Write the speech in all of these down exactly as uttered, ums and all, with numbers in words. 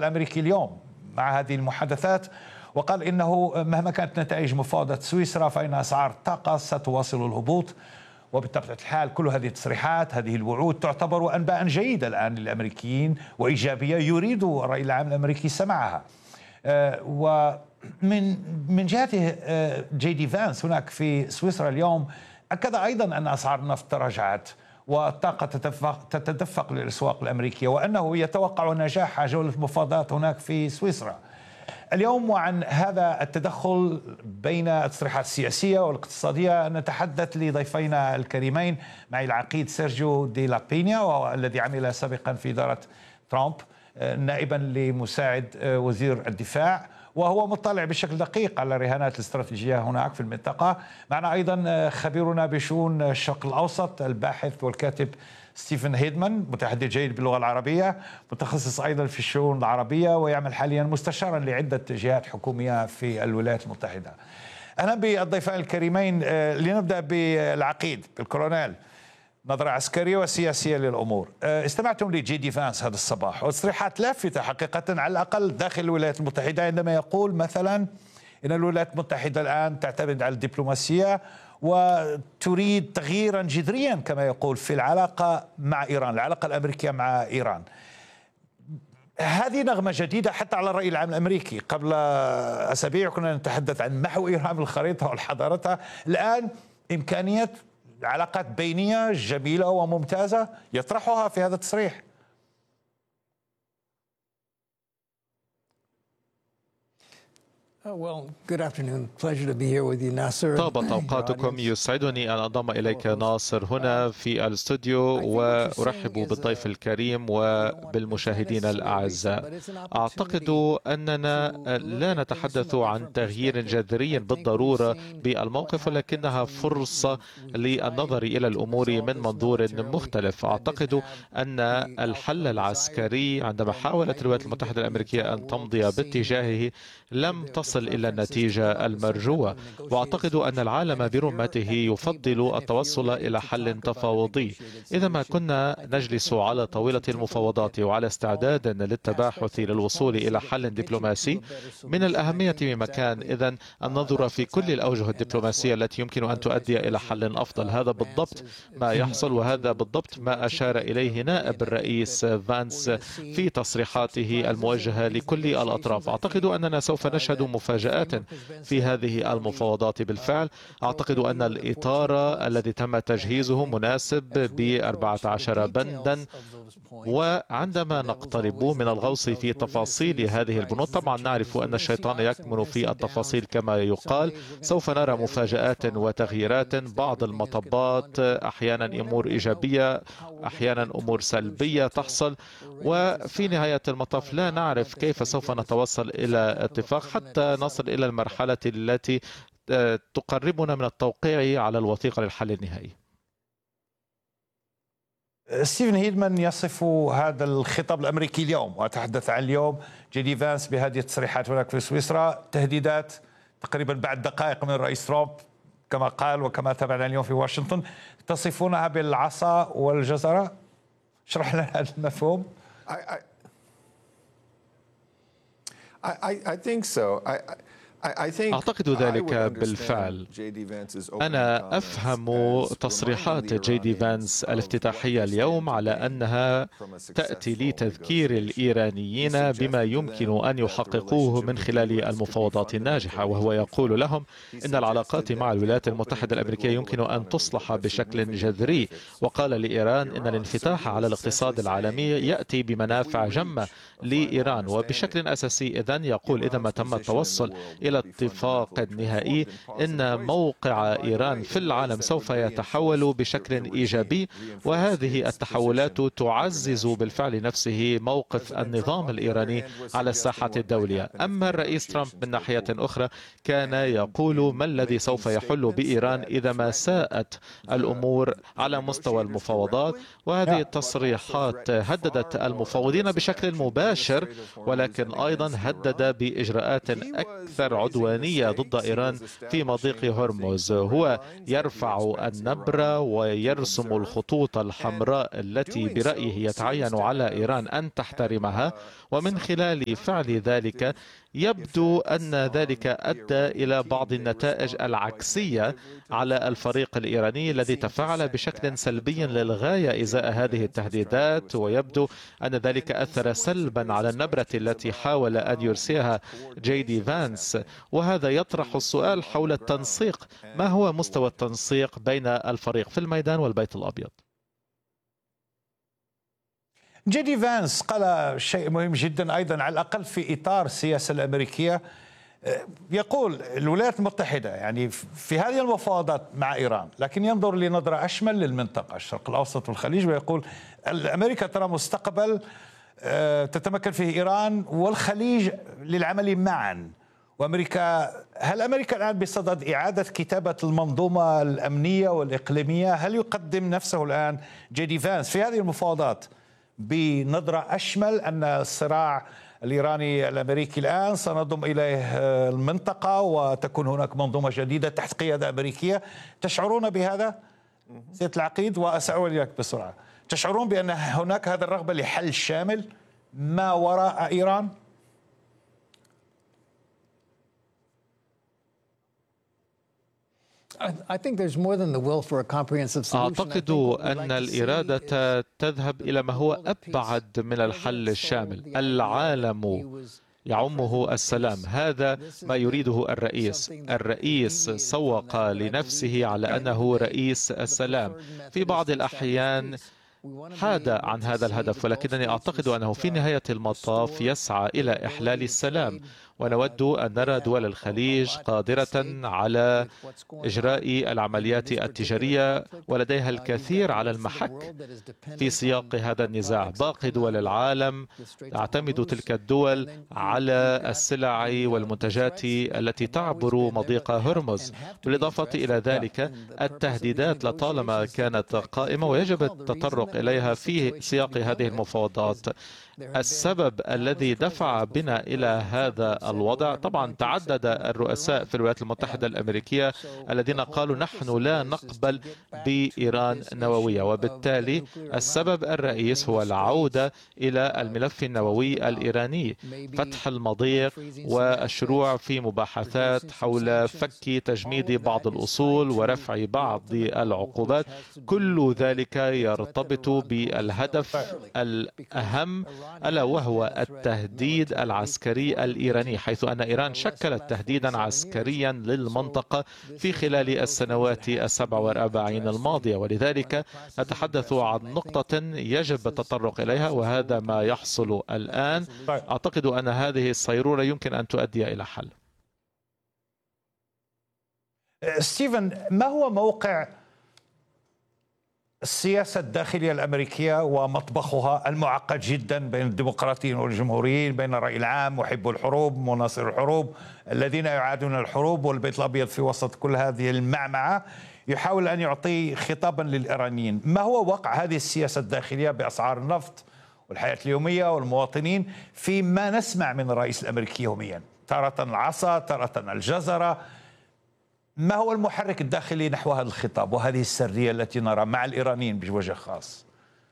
الأمريكي اليوم مع هذه المحادثات، وقال إنه مهما كانت نتائج مفاوضات سويسرا فإن أسعار الطاقة ستواصل الهبوط. وبطبيعة الحال كل هذه التصريحات، هذه الوعود تعتبر أنباء جيدة الآن للأمريكيين وإيجابية يريد الرأي العام الأمريكي سماعها. ومن من جهته جي دي فانس هناك في سويسرا اليوم أكد أيضا أن أسعار النفط تراجعت والطاقة تتدفق, تتدفق للأسواق الأمريكية، وأنه يتوقع نجاح جولة المفاوضات هناك في سويسرا اليوم. وعن هذا التدخل بين التصريحات السياسية والاقتصادية نتحدث لضيفينا الكريمين، معي العقيد سيرجيو دي لابينيا وهو الذي عمل سابقا في إدارة ترامب نائبا لمساعد وزير الدفاع، وهو مطلع بشكل دقيق على الرهانات الاستراتيجية هناك في المنطقة. معنا أيضا خبيرنا بشؤون الشرق الأوسط الباحث والكاتب ستيفن هيدمان، متحدث جيد باللغة العربية، متخصص أيضا في الشؤون العربية ويعمل حاليا مستشارا لعدة جهات حكومية في الولايات المتحدة. أهلا بالضيفان الكريمين. لنبدأ بالعقيد بالكولونيل، نظرة عسكرية وسياسية للأمور. استمعتم لجي دي فانس هذا الصباح وتصريحات لافتة حقيقة على الأقل داخل الولايات المتحدة، عندما يقول مثلا إن الولايات المتحدة الآن تعتمد على الدبلوماسية وتريد تغييرا جذريا كما يقول في العلاقة مع إيران، العلاقة الأمريكية مع إيران. هذه نغمة جديدة حتى على الرأي العام الأمريكي. قبل أسابيع كنا نتحدث عن محو إيران من الخريطة وحضارتها، الآن إمكانية علاقات بينية جميلة وممتازة يطرحها في هذا التصريح. طابت أوقاتكم، يسعدني أن أنضم إليك ناصر هنا في الاستوديو، وأرحب بالضيف الكريم وبالمشاهدين الأعزاء. أعتقد أننا لا نتحدث عن تغيير جذري بالضرورة بالموقف، ولكنها فرصة للنظر إلى الأمور من منظور مختلف. أعتقد أن الحل العسكري عندما حاولت الولايات المتحدة الأمريكية أن تمضي باتجاهه لم تصل إلى النتيجة المرجوة، وأعتقد أن العالم برمته يفضل التوصل إلى حل تفاوضي. إذا ما كنا نجلس على طاولة المفاوضات وعلى استعداد للتباحث للوصول إلى حل دبلوماسي، من الأهمية بمكان إذن أن ننظر في كل الأوجه الدبلوماسية التي يمكن أن تؤدي إلى حل أفضل. هذا بالضبط ما يحصل، وهذا بالضبط ما أشار إليه نائب الرئيس فانس في تصريحاته الموجهة لكل الأطراف. أعتقد أننا سوف نشهد مفاجآت في هذه المفاوضات بالفعل. أعتقد أن الإطار الذي تم تجهيزه مناسب ب أربعة عشر بندا، وعندما نقترب من الغوص في تفاصيل هذه البنود، طبعا نعرف أن الشيطان يكمن في التفاصيل كما يقال، سوف نرى مفاجآت وتغييرات، بعض المطبات أحيانا أمور إيجابية أحيانا أمور سلبية تحصل، وفي نهاية المطاف لا نعرف كيف سوف نتوصل إلى اتفاق حتى نصل إلى المرحلة التي تقربنا من التوقيع على الوثيقة للحل النهائي. ستيفن هيدمان يصف هذا الخطاب الأمريكي اليوم، وأتحدث عن اليوم جي دي فانس بهذه التصريحات هناك في سويسرا، تهديدات تقريبا بعد دقائق من الرئيس ترامب كما قال وكما تابعنا اليوم في واشنطن، تصفونها بالعصا والجزرة. اشرح لنا هذا المفهوم. I, I, I, I think so. I, I... أعتقد ذلك بالفعل. أنا أفهم تصريحات جي دي فانس الافتتاحية اليوم على أنها تأتي لتذكير الإيرانيين بما يمكن أن يحققوه من خلال المفاوضات الناجحة، وهو يقول لهم إن العلاقات مع الولايات المتحدة الأمريكية يمكن أن تصلح بشكل جذري، وقال لإيران إن الانفتاح على الاقتصاد العالمي يأتي بمنافع جمة لإيران وبشكل أساسي. إذن يقول إذا ما تم التوصل إلى الاتفاق النهائي إن موقع إيران في العالم سوف يتحول بشكل إيجابي، وهذه التحولات تعزز بالفعل نفسه موقف النظام الإيراني على الساحة الدولية. أما الرئيس ترامب من ناحية أخرى كان يقول ما الذي سوف يحل بإيران إذا ما ساءت الأمور على مستوى المفاوضات، وهذه التصريحات هددت المفاوضين بشكل مباشر، ولكن أيضا هدد بإجراءات أكثر العدوانية ضد إيران في مضيق هرمز. هو يرفع النبرة ويرسم الخطوط الحمراء التي برأيه يتعين على إيران أن تحترمها، ومن خلال فعل ذلك يبدو أن ذلك أدى إلى بعض النتائج العكسية على الفريق الإيراني الذي تفاعل بشكل سلبي للغاية إزاء هذه التهديدات، ويبدو أن ذلك أثر سلبا على النبرة التي حاول أن يرسيها جي دي فانس. وهذا يطرح السؤال حول التنسيق. ما هو مستوى التنسيق بين الفريق في الميدان والبيت الأبيض؟ جي دي فانس قال شيء مهم جدا أيضا، على الأقل في إطار السياسة الأمريكية. يقول الولايات المتحدة يعني في هذه المفاوضات مع إيران، لكن ينظر لنظرة أشمل للمنطقة الشرق الأوسط والخليج، ويقول أمريكا ترى مستقبل تتمكن فيه إيران والخليج للعمل معا. وأمريكا، هل أمريكا الآن بصدد إعادة كتابة المنظومة الأمنية والإقليمية؟ هل يقدم نفسه الآن جي دي فانس في هذه المفاوضات بنظرة أشمل أن الصراع الإيراني الأمريكي الآن سنضم إليه المنطقة وتكون هناك منظومة جديدة تحت قيادة أمريكية؟ تشعرون بهذا سيد العقيد؟ وأسأل إياك بسرعة، تشعرون بأن هناك هذا الرغبة لحل شامل ما وراء إيران؟ أعتقد أن الإرادة تذهب إلى ما هو أبعد من الحل الشامل. العالم يعمه السلام، هذا ما يريده الرئيس. الرئيس سوق لنفسه على أنه رئيس السلام، في بعض الأحيان حاد عن هذا الهدف، ولكنني أعتقد أنه في نهاية المطاف يسعى إلى إحلال السلام، ونود أن نرى دول الخليج قادرة على إجراء العمليات التجارية ولديها الكثير على المحك في سياق هذا النزاع. باقي دول العالم تعتمد تلك الدول على السلع والمنتجات التي تعبر مضيق هرمز. بالإضافة إلى ذلك التهديدات لطالما كانت قائمة ويجب التطرق إليها في سياق هذه المفاوضات. السبب الذي دفع بنا إلى هذا الوضع، طبعا تعدد الرؤساء في الولايات المتحدة الأمريكية الذين قالوا نحن لا نقبل بإيران نووية، وبالتالي السبب الرئيس هو العودة إلى الملف النووي الإيراني، فتح المضيق والشروع في مباحثات حول فك تجميد بعض الأصول ورفع بعض العقوبات. كل ذلك يرتبط بالهدف الأهم ألا وهو التهديد العسكري الإيراني، حيث أن إيران شكلت تهديدا عسكريا للمنطقة في خلال السنوات السبع والأربعين الماضية، ولذلك نتحدث عن نقطة يجب التطرق إليها، وهذا ما يحصل الآن. أعتقد أن هذه الصيرورة يمكن أن تؤدي إلى حل. ستيفن، ما هو موقع السياسة الداخلية الأمريكية ومطبخها المعقد جدا بين الديمقراطيين والجمهوريين، بين الرأي العام محبو الحروب مناصر الحروب الذين يعادون الحروب، والبيت الأبيض في وسط كل هذه المعمعة يحاول أن يعطي خطابا للإيرانيين؟ ما هو واقع هذه السياسة الداخلية بأسعار النفط والحياة اليومية والمواطنين فيما نسمع من الرئيس الأمريكي يوميا؟ تارة العصا، تارة الجزرة. ما هو المحرك الداخلي نحو هذا الخطاب وهذه السرية التي نرى مع الإيرانيين بوجه خاص؟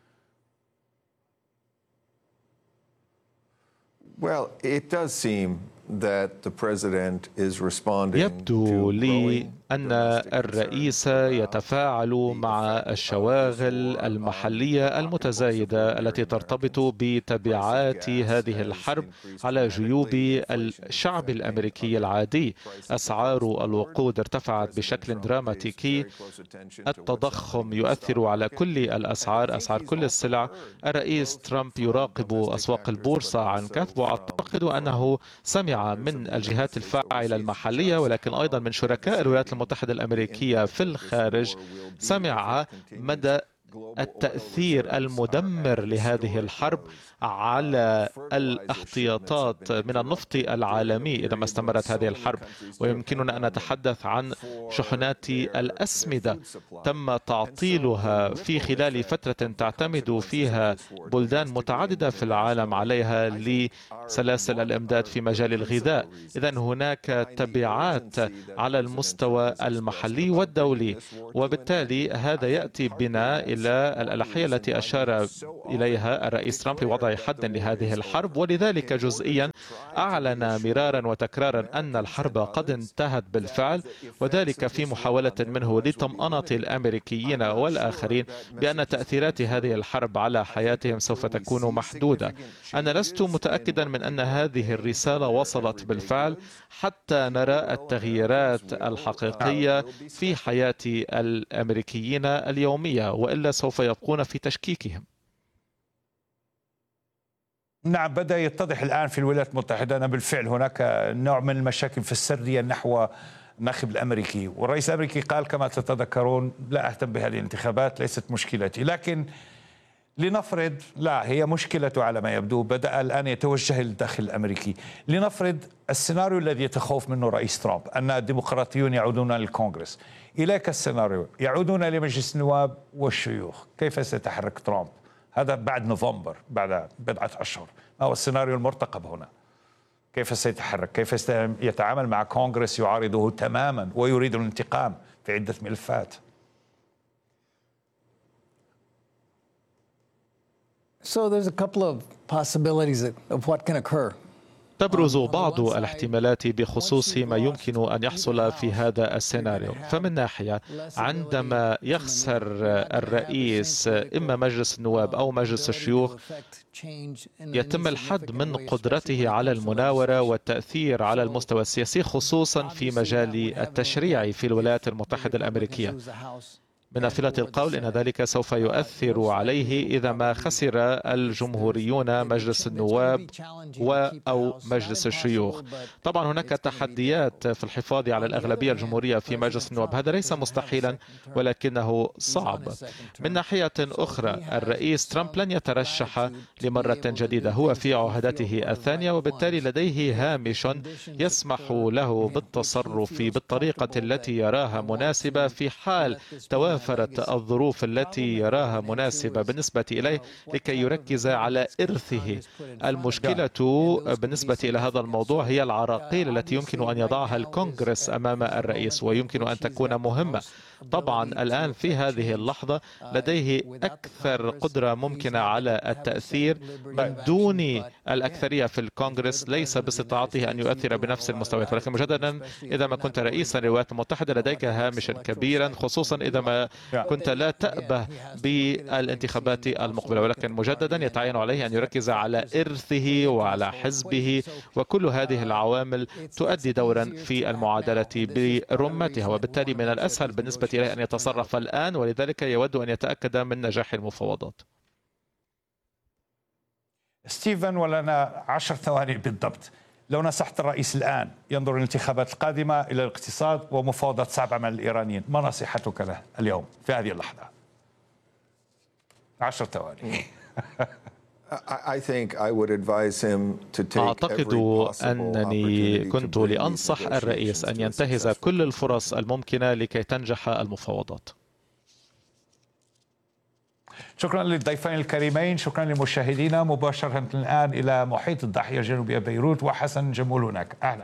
Well, it does seem that the president is responding يبدو to لي growing أن الرئيس يتفاعل مع الشواغل المحلية المتزايدة التي ترتبط بتبعات هذه الحرب على جيوب الشعب الأمريكي العادي. أسعار الوقود ارتفعت بشكل دراماتيكي، التضخم يؤثر على كل الأسعار، أسعار كل السلع. الرئيس ترامب يراقب أسواق البورصة عن كثب، وأعتقد أنه سمع من الجهات الفاعلة المحلية ولكن أيضا من شركاء الولايات المتحدة الأمريكية في الخارج، سمع مدى التأثير المدمر لهذه الحرب على الاحتياطات من النفط العالمي إذا ما استمرت هذه الحرب. ويمكننا أن نتحدث عن شحنات الأسمدة تم تعطيلها في خلال فترة تعتمد فيها بلدان متعددة في العالم عليها لسلاسل الإمداد في مجال الغذاء. إذن هناك تبعات على المستوى المحلي والدولي، وبالتالي هذا يأتي بنا إلى الألحية التي أشار إليها الرئيس ترامب لوضع حد لهذه الحرب. ولذلك جزئيا أعلن مرارا وتكرارا أن الحرب قد انتهت بالفعل، وذلك في محاولة منه لطمأنة الأمريكيين والآخرين بأن تأثيرات هذه الحرب على حياتهم سوف تكون محدودة. أنا لست متأكدا من أن هذه الرسالة وصلت بالفعل حتى نرى التغييرات الحقيقية في حياة الأمريكيين اليومية، وإلا سوف يبقون في تشكيكهم. نعم، بدأ يتضح الآن في الولايات المتحدة أن بالفعل هناك نوع من المشاكل في السردية نحو الناخب الأمريكي، والرئيس الأمريكي قال كما تتذكرون: لا أهتم بهذه الانتخابات، ليست مشكلتي. لكن لنفرض لا، هي مشكلته على ما يبدو، بدأ الآن يتوجه للداخل الأمريكي. لنفرض السيناريو الذي يتخوف منه رئيس ترامب أن الديمقراطيون يعودون للكونغرس. إليك السيناريو يعودون لمجلس النواب والشيوخ، كيف سيتحرك ترامب؟ هذا بعد نوفمبر، بعد بضعة أشهر. ما هو السيناريو المرتقب هنا؟ كيف سيتحرك؟ كيف سيتعامل مع كونغرس يعارضه تماما ويريد الانتقام في عدة ملفات؟ So there's a couple of possibilities of what can occur. تبرز بعض الاحتمالات بخصوص ما يمكن أن يحصل في هذا السيناريو. فمن ناحية، عندما يخسر الرئيس إما مجلس النواب أو مجلس الشيوخ، يتم الحد من قدرته على المناورة والتأثير على المستوى السياسي، خصوصا في مجال التشريع في الولايات المتحدة الأمريكية. من نافلة القول إن ذلك سوف يؤثر عليه إذا ما خسر الجمهوريون مجلس النواب و أو مجلس الشيوخ. طبعا هناك تحديات في الحفاظ على الأغلبية الجمهورية في مجلس النواب، هذا ليس مستحيلا ولكنه صعب. من ناحية أخرى، الرئيس ترامب لن يترشح لمرة جديدة، هو في عهدته الثانية، وبالتالي لديه هامش يسمح له بالتصرف بالطريقة التي يراها مناسبة في حال توافر فرت الظروف التي يراها مناسبة بالنسبة إليه لكي يركز على إرثه. المشكلة بالنسبة إلى هذا الموضوع هي العراقيل التي يمكن أن يضعها الكونغرس أمام الرئيس، ويمكن أن تكون مهمة. طبعا الآن في هذه اللحظة لديه أكثر قدرة ممكنة على التأثير من دون الأكثرية في الكونغرس، ليس باستطاعته أن يؤثر بنفس المستويات. ولكن مجددا، إذا ما كنت رئيسا للولايات المتحدة لديك هامشا كبيرا، خصوصا إذا ما كنت لا تأبه بالانتخابات المقبلة. ولكن مجددا يتعين عليه أن يركز على إرثه وعلى حزبه، وكل هذه العوامل تؤدي دورا في المعادلة برمتها، وبالتالي من الأسهل بالنسبة إليه أن يتصرف الآن، ولذلك يود أن يتأكد من نجاح المفاوضات. ستيفن، ولنا عشر ثواني بالضبط. لو نصحت الرئيس الآن ينظر الانتخابات القادمة إلى الاقتصاد ومفاوضات صعبة مع الإيرانيين، ما نصيحتك له اليوم في هذه اللحظة؟ عشر ثواني. أعتقد أنني كنت لأنصح الرئيس أن ينتهز كل الفرص الممكنة لكي تنجح المفاوضات. شكرا للضيفين الكريمين، شكرا لمشاهدينا. مباشرة الآن إلى محيط الضاحية الجنوبية بيروت، وحسن جمول هناك. أهلا.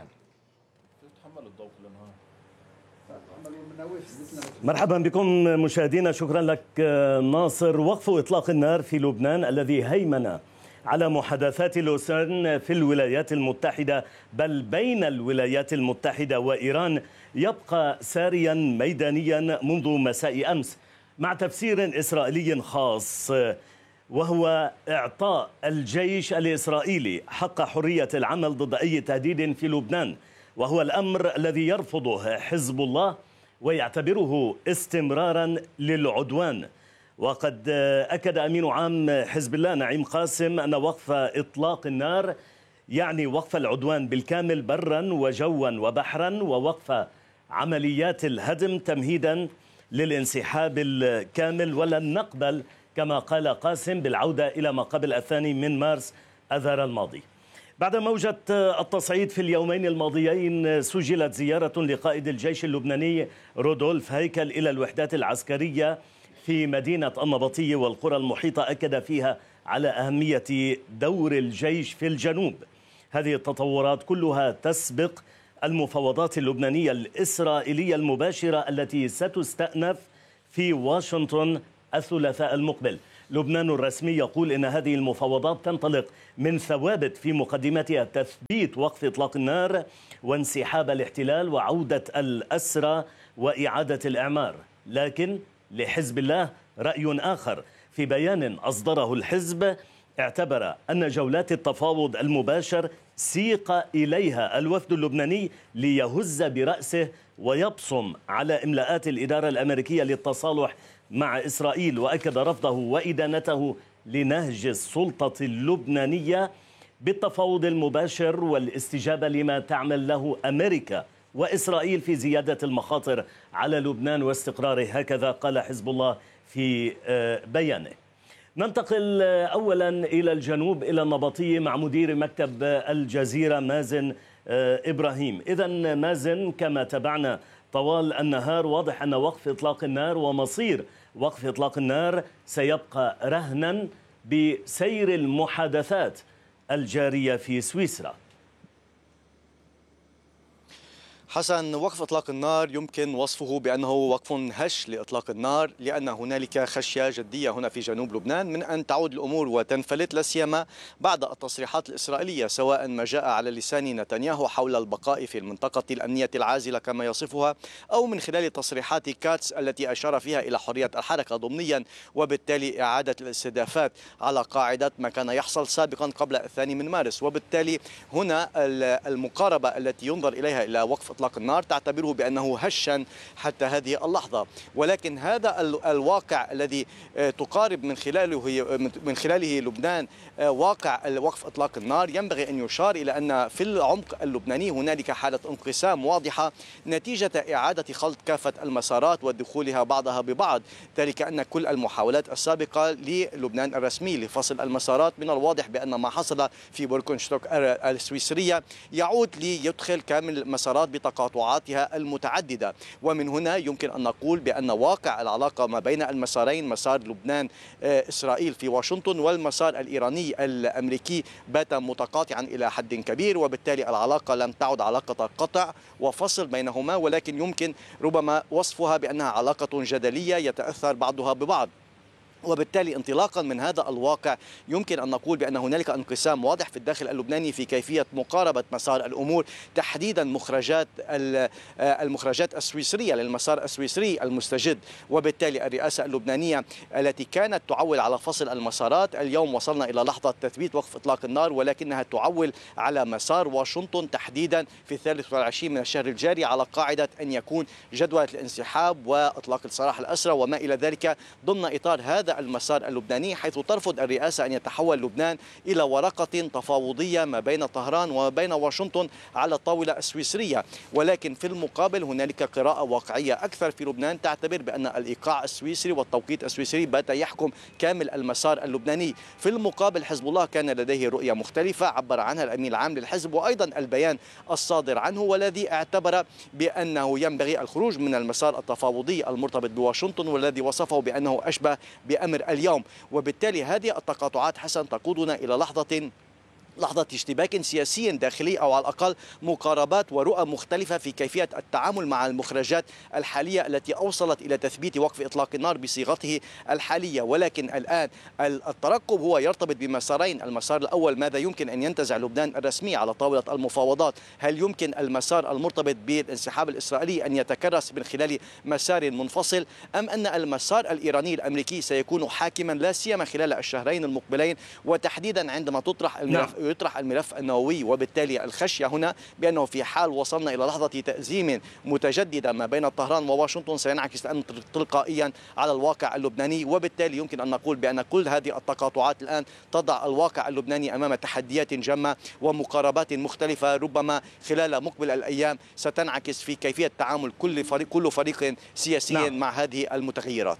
مرحبا بكم مشاهدينا، شكرا لك ناصر. وقف إطلاق النار في لبنان الذي هيمن على محادثات لوسان في الولايات المتحدة، بل بين الولايات المتحدة وإيران، يبقى ساريا ميدانيا منذ مساء أمس، مع تفسير إسرائيلي خاص، وهو إعطاء الجيش الإسرائيلي حق حرية العمل ضد أي تهديد في لبنان، وهو الأمر الذي يرفضه حزب الله ويعتبره استمرارا للعدوان. وقد أكد أمين عام حزب الله نعيم قاسم أن وقف إطلاق النار يعني وقف العدوان بالكامل برا وجوا وبحرا، ووقف عمليات الهدم تمهيدا للانسحاب الكامل، ولن نقبل كما قال قاسم بالعودة إلى ما قبل الثاني من مارس أذار الماضي. بعد موجة التصعيد في اليومين الماضيين سجلت زيارة لقائد الجيش اللبناني رودولف هيكل إلى الوحدات العسكرية في مدينة النبطية والقرى المحيطة، أكد فيها على أهمية دور الجيش في الجنوب. هذه التطورات كلها تسبق المفاوضات اللبنانية الإسرائيلية المباشرة التي ستستأنف في واشنطن الثلاثاء المقبل. لبنان الرسمي يقول إن هذه المفاوضات تنطلق من ثوابت في مقدمتها تثبيت وقف إطلاق النار وانسحاب الاحتلال وعودة الأسرى وإعادة الإعمار، لكن لحزب الله رأي آخر. في بيان أصدره الحزب اعتبر أن جولات التفاوض المباشر سيق إليها الوفد اللبناني ليهز برأسه ويبصم على إملاءات الإدارة الأمريكية للتصالح مع إسرائيل، وأكد رفضه وإدانته لنهج السلطة اللبنانية بالتفاوض المباشر والاستجابة لما تعمل له أمريكا وإسرائيل في زيادة المخاطر على لبنان واستقراره. هكذا قال حزب الله في بيانه. ننتقل أولا إلى الجنوب إلى النبطية مع مدير مكتب الجزيرة مازن إبراهيم. إذن مازن، كما تابعنا طوال النهار واضح أن وقف إطلاق النار ومصير وقف إطلاق النار سيبقى رهنا بسير المحادثات الجارية في سويسرا. حسن، وقف إطلاق النار يمكن وصفه بأنه وقف هش لإطلاق النار، لأن هنالك خشية جدية هنا في جنوب لبنان من أن تعود الأمور وتنفلت، لا سيما بعد التصريحات الإسرائيلية، سواء ما جاء على لسان نتنياهو حول البقاء في المنطقة الأمنية العازلة كما يصفها، أو من خلال تصريحات كاتس التي أشار فيها إلى حرية الحركة ضمنيا وبالتالي إعادة الاستهدافات على قاعدة ما كان يحصل سابقا قبل الثاني من مارس. وبالتالي هنا المقاربة التي ينظر إليها إلى وقف إطلاق النار تعتبره بأنه هشا حتى هذه اللحظة، ولكن هذا الواقع الذي تقارب من خلاله من خلاله لبنان واقع وقف إطلاق النار ينبغي أن يشار إلى أن في العمق اللبناني هنالك حالة انقسام واضحة نتيجة إعادة خلط كافة المسارات ودخولها بعضها ببعض، ذلك أن كل المحاولات السابقة للبنان الرسمي لفصل المسارات من الواضح بأن ما حصل في بوركونشتوك السويسرية يعود ليدخل كامل المسارات بتقاطعاتها المتعددة. ومن هنا يمكن أن نقول بأن واقع العلاقة ما بين المسارين، مسار لبنان إسرائيل في واشنطن والمسار الإيراني الأمريكي، بات متقاطعا إلى حد كبير، وبالتالي العلاقة لم تعد علاقة قطع وفصل بينهما، ولكن يمكن ربما وصفها بأنها علاقة جدلية يتأثر بعضها ببعض. وبالتالي انطلاقا من هذا الواقع يمكن أن نقول بأن هنالك انقسام واضح في الداخل اللبناني في كيفية مقاربة مسار الأمور، تحديدا مخرجات المخرجات السويسرية للمسار السويسري المستجد. وبالتالي الرئاسة اللبنانية التي كانت تعول على فصل المسارات، اليوم وصلنا إلى لحظة تثبيت وقف إطلاق النار، ولكنها تعول على مسار واشنطن تحديدا في الثالث والعشرين من الشهر الجاري على قاعدة أن يكون جدولة الانسحاب وإطلاق السراح الأسرى وما إلى ذلك ضمن إطار هذا المسار اللبناني، حيث ترفض الرئاسة أن يتحول لبنان إلى ورقة تفاوضية ما بين طهران وما بين واشنطن على الطاولة السويسرية. ولكن في المقابل هنالك قراءة واقعية أكثر في لبنان تعتبر بأن الإيقاع السويسري والتوقيت السويسري بات يحكم كامل المسار اللبناني. في المقابل حزب الله كان لديه رؤية مختلفة عبر عنها الأمين العام للحزب، وأيضا البيان الصادر عنه والذي اعتبر بأنه ينبغي الخروج من المسار التفاوضي المرتبط بواشنطن، والذي وصفه بأنه أشبه بأمر اليوم. وبالتالي هذه التقاطعات حسن تقودنا إلى لحظة لحظة اشتباك سياسي داخلي، أو على الأقل مقاربات ورؤى مختلفة في كيفية التعامل مع المخرجات الحالية التي أوصلت إلى تثبيت وقف إطلاق النار بصيغته الحالية. ولكن الآن الترقب هو يرتبط بمسارين. المسار الأول، ماذا يمكن أن ينتزع لبنان الرسمي على طاولة المفاوضات؟ هل يمكن المسار المرتبط بالانسحاب الإسرائيلي أن يتكرس من خلال مسار منفصل، أم أن المسار الإيراني الأمريكي سيكون حاكما لا سيما خلال الشهرين المقبلين، وتحديدا عندما تطرح الملف يطرح الملف النووي، وبالتالي الخشية هنا بأنه في حال وصلنا إلى لحظة تأزيم متجددة ما بين طهران وواشنطن سينعكس الأمر تلقائيا على الواقع اللبناني، وبالتالي يمكن أن نقول بأن كل هذه التقاطعات الآن تضع الواقع اللبناني أمام تحديات جمة ومقاربات مختلفة ربما خلال مقبل الأيام ستنعكس في كيفية تعامل كل فريق كل فريق سياسي نعم. مع هذه المتغيرات.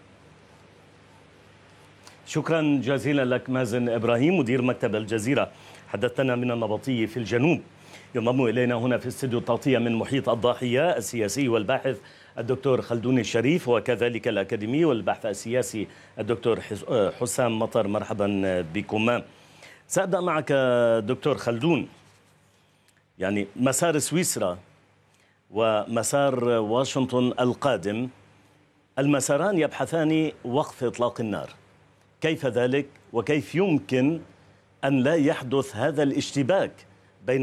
شكرا جزيلا لك مازن إبراهيم مدير مكتب الجزيرة، حدثنا من النبطية في الجنوب. ينضم إلينا هنا في استوديو التغطية من محيط الضاحية السياسي والباحث الدكتور خلدون الشريف، وكذلك الأكاديمي والبحث السياسي الدكتور حسام مطر. مرحبا بكم. سأبدأ معك دكتور خلدون. يعني مسار سويسرا ومسار واشنطن القادم، المساران يبحثان وقف إطلاق النار، كيف ذلك وكيف يمكن أن لا يحدث هذا الاشتباك